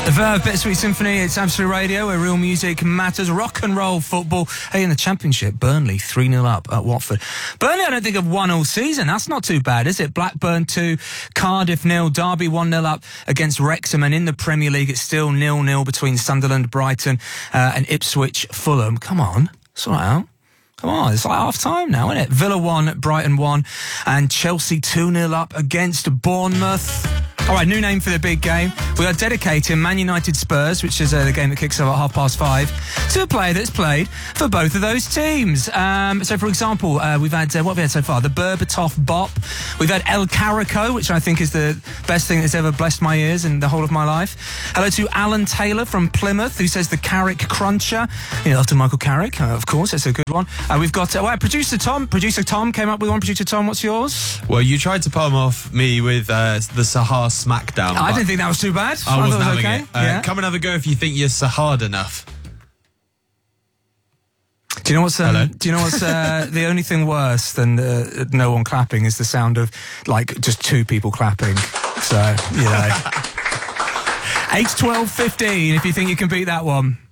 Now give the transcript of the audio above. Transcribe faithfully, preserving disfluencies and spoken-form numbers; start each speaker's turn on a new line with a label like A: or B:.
A: The Verve Bittersweet Symphony, it's Absolute Radio, where real music matters. Rock and roll football. Hey, in the Championship, Burnley three nil up at Watford. Burnley, I don't think have won all season. That's not too bad, is it? Blackburn two, Cardiff nil, Derby one nil up against Wrexham, and in the Premier League, it's still nil nil between Sunderland, Brighton, uh, and Ipswich, Fulham. Come on, sort it out. Come on, it's like half time now, isn't it? Villa one, Brighton one, and Chelsea two nil up against Bournemouth. All right, new name for the big game. We are dedicating Man United Spurs, which is uh, the game that kicks off at half past five, to a player that's played for both of those teams. Um, so, for example, uh, we've had, uh, what have we had so far? The Berbatov Bop. We've had El Carico, which I think is the best thing that's ever blessed my ears in the whole of my life. Hello to Alan Taylor from Plymouth, who says the Carrick Cruncher. You know, after Michael Carrick, uh, of course, it's a good one. Uh, we've got, uh, well, producer Tom. Producer Tom came up with one. Producer Tom, what's yours?
B: Well, you tried to palm off me with uh, the Sahar Smackdown.
A: I didn't think that was too bad.
B: I, I wasn't
A: thought it was
B: having
A: okay.
B: it. Uh,
A: yeah.
B: Come and have a go if you think you're Sahard enough.
A: Do you know what's um, Do you know what's uh, the only thing worse than uh, no one clapping is the sound of like just two people clapping. So you know, eight, twelve, fifteen. If you think you can beat that one.